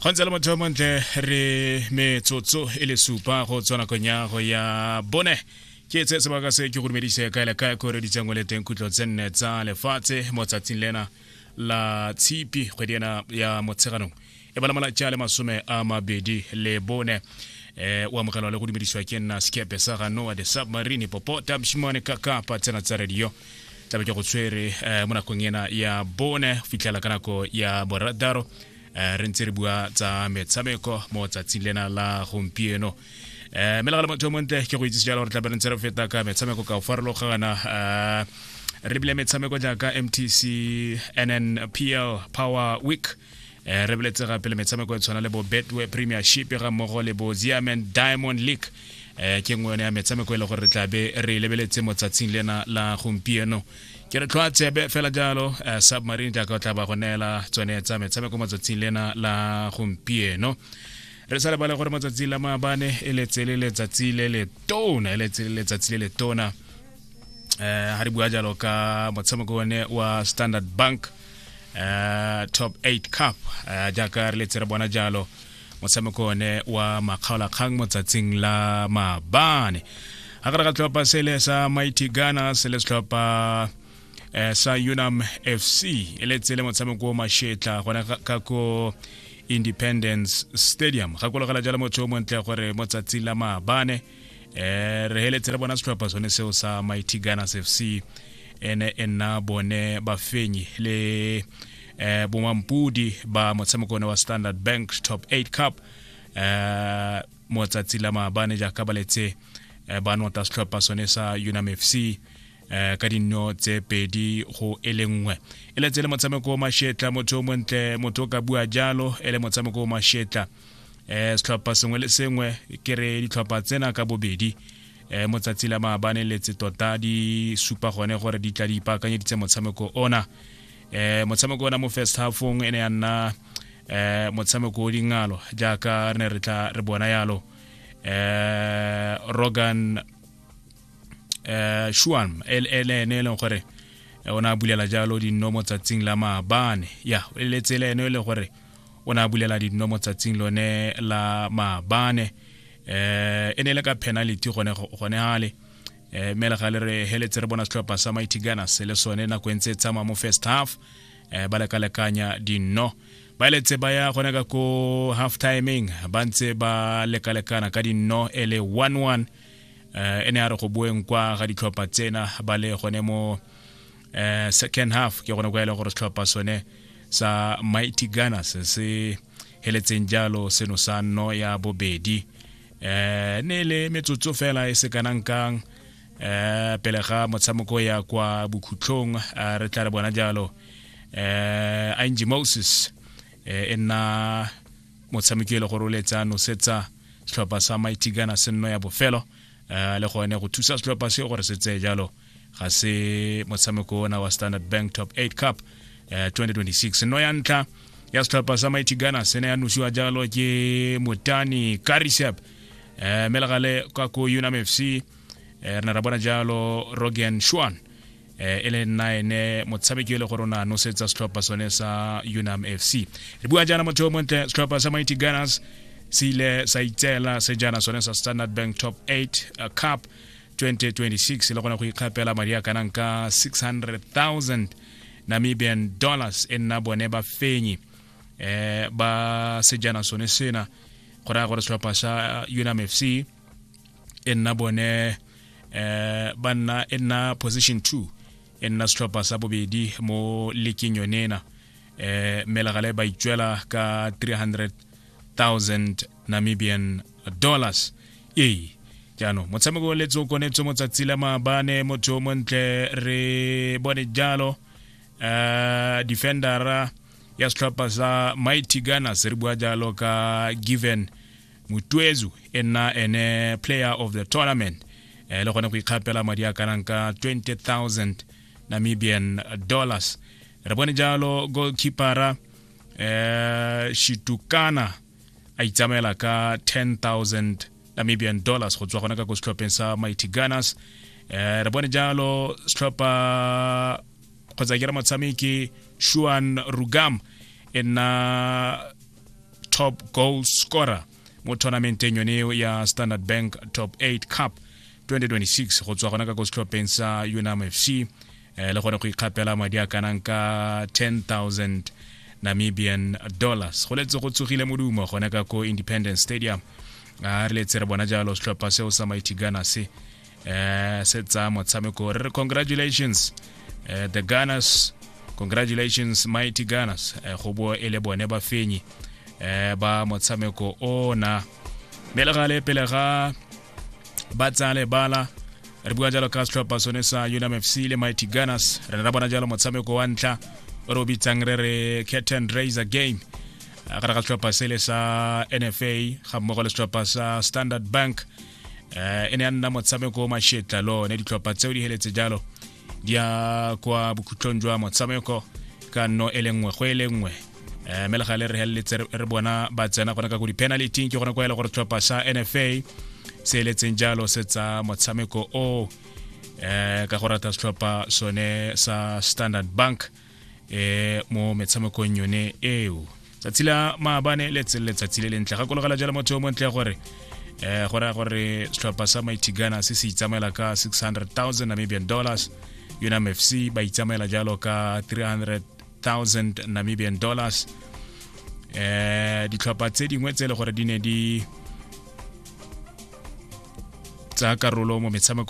Gonzalo Motomonte re metsotso e le supa go tswana konyago ya bone ke tse sebaka se ke go dumedise ka le ka go re ditsengo le teng kutlo tsenne tsa lefatshe mo tsatsing lena la tshipi kgwediena ya motseganong e bala mala tjale masome a mabedi le bone wa mogelo le go dumediswa ke nna skepe sa gano wa the submarine popota mshimone kaka pa tsena tsa radio tabe ke go tswere mo nakong ena ya bone fitlela kana ko ya boradaro re ntse re bua tsa metshameko mo tsatsing lena la gompieno melagala motho monte ke go itse jalo re tla be ntse re feta ka metshameko ka o farologana re bile metshameko jaaka MTC NNPL Power Week re biletse gape le metshameko e tshwana le bo Betway Premiership ga mmogo le bo Ziamen Diamond League ke ngwe ya metshameko e le gore re tla be re lebeletse mo tsatsing lena la gompieno ke re tlhwatshe be fela jalo submarine jaaka o tla ba go neela tsone tsa metshameko mo tsatsing lena la gompieno re sa le bale gore mo tsatsing la maabane e letsele letsatsi le le tona ha re bua jalo ka motshameko one wa Standard Bank Top 8 Cup jaaka re letse re bona jalo motshameko one wa makgaola kgang mo tsatsing la maabane ha re ga tlhopa sele sa Mighty Gunners le tlhopa sa Unam FC e letsele motshameko wa mashetla gona ka ko Independence Stadium ga go logela jalo motho mo ntle gore mo tsatsing la maabane re heletse re bona setlhopha sone seo sa Mighty Gunners FC ena bone ba fenyi le bomampudi ba motshameko wa Standard Bank Top 8 Cup mo tsatsing la maabane jaaka baletse ba nota setlhopha sone sa Unam FC ka dinno tse pedi go elengwe ele tsele motshameko wa mashetla motho montle motho ka bua jalo ele motshameko wa mashetla setlhopha sengwe le sengwe ke re ditlhopha tsena ka bobedi mo tsatsing la maabane letse tota di supa gone gore di tla di ipakanyeditse motshameko ona motshameko ona mo first halfong ene ya nna motshameko o dingalo jaaka re ne re tla re bona yalo Rogan Shuan ene le gore ona bulela jalo dinno mo tsatsing la maabane ya le tsela ene le gore ona bulela dinno mo tsatsing lone la maabane ene le ka penalty gone hale mela ga le re heletse re bona setlhopha sa Mighty Gunners le sone na kwentse tsama mo first half ba le kalekanya dinno ba letse ba ya gone ka ko half timing ba ntse ba lekalekana ka dinno ele 1-1 ene a re go boeng kwa ga ditlhopha tsena ba le gone mo second half ke gone kwa ile gore setlhopha sone sa Mighty Gunners se heletseng jalo seno sa no ya bobedi ne le metsotso fela e se kanankang pele ga motshameko ya kwa bokhutlong re tla re bona jalo Angie Moses ena motshameko le gore o letsa no setsa setlhopha sa Mighty Gunners no ya bofelo le gone go thusa setlhopha se gore se tse jalo ga se motshameko ona wa Standard Bank Top 8 Cup 2026 no ya ntla ya setlhopha sa Mighty Gunners ene ya nusiwa jalo ke Motani Karisep melagale ka ko Unam FC re ra bona jalo Rogan Shuan ele ene motshameko le gore ona no setsa setlhopha sone sa Unam FC re bua jana motho monte setlhopha sa Mighty Gunners sile sa itela se jana sone sa Standard Bank Top 8 Cup 2026 le gona go ikgapela madi a kananka 600,000 Namibian dollars enna bone ba fenyi ba se jana sone sena gora gore setlhopha sa Unam FC enna bone banna enna position 2 enna setlhopha sa bobedi mo leaking yonena melagale ba itjela ka 300,000 Namibian dollars jano motshameko le tso konetso mo tsatsing la maabane motho montle re bone jalo defender ya setlhopha sa Mighty Gunners re bua jalo ka Given Mutwezu ene player of the tournament le gone go ikgapela madi a kananka 20,000 Namibian dollars re bone jalo goalkeeper Shitukana a itsamela ka 10,000 Namibian dollars go tswa gona ka go setlhopheng sa Mighty Gunners re bone jalo setlhopha kgotsa ke re motshameki Shuan Rugam ena top goal scorer mo tournamenteng yone ya Standard Bank Top 8 Cup 2026 go tswa gona ka go setlhopheng sa UNAM FC le gone go ikgapela madi a kanang ka 10,000 Namibian dollars go letse go tsogile modumo gona ka ko Independence Stadium a re letse re bona jalo setlhopha seo sa Mighty Gunners se tsa motshameko re congratulations the Gunners, congratulations Mighty Gunners go bo ele bone ba fenyi ba motshameko ona mele gale pele ga ba tsale bala re bua jalo ka setlhopha sone sa UNAM FC le Mighty Gunners re bona jalo motshameko wa ntla o re bitsang re Curtain Raiser game ga re setlhopha sele sa NFA ga mmogo le setlhopha sa Standard Bank ene nna motshameko o mashetla lo ne ditlhopha tseo di heletse jalo dia kwa bokhutlong jwa motshameko ka no elengwe go elengwe mele gale re heletse re bona ba tsena gona ka go di penalty ke gona kwa ile gore setlhopha sa NFA se eletseng jalo se tsa motshameko o ka go rata setlhopha sone sa Standard Bank mo metshamekong yone eo tsatsila maabane letsatsi le lentle ga kologela jalo motho mo ntle gore gore setlhopha sa Mighty Gunners se itsamela ka 600,000 Namibian dollars UNAM FC ba itsamela jalo ka 300,000 Namibian dollars ditlhopha tse dingwe tse le gore di ne di tsa karolo mo metshameko